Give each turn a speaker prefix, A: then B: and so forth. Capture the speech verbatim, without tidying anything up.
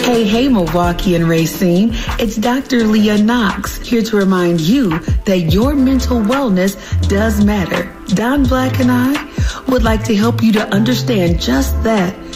A: Hey, hey, Milwaukee and Racine. It's Doctor Leah Knox here to remind you that your mental wellness does matter. Don Black and I would like to help you to understand just that.